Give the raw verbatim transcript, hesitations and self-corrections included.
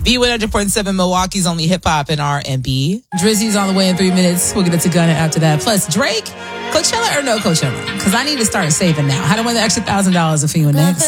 B one hundred point seven Milwaukee's only hip hop and R and B. Drizzy's on the way in three minutes. We'll get it to Gunna after that. Plus Drake, Coachella or no Coachella? Because I need to start saving now. How to win the extra thousand dollars for you next.